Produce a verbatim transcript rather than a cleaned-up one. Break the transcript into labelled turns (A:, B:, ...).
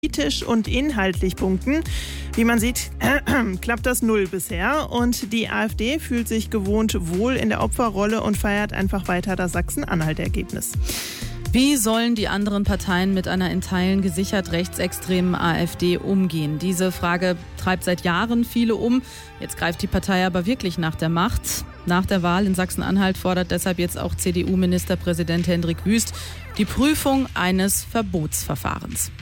A: politisch und inhaltlich punkten. Wie man sieht, äh, klappt das null bisher. Und die AfD fühlt sich gewohnt wohl in der Opferrolle und feiert einfach weiter das Sachsen-Anhalt-Ergebnis.
B: Wie sollen die anderen Parteien mit einer in Teilen gesichert rechtsextremen AfD umgehen? Diese Frage treibt seit Jahren viele um. Jetzt greift die Partei aber wirklich nach der Macht. Nach der Wahl in Sachsen-Anhalt fordert deshalb jetzt auch C D U-Ministerpräsident Hendrik Wüst die Prüfung eines Verbotsverfahrens.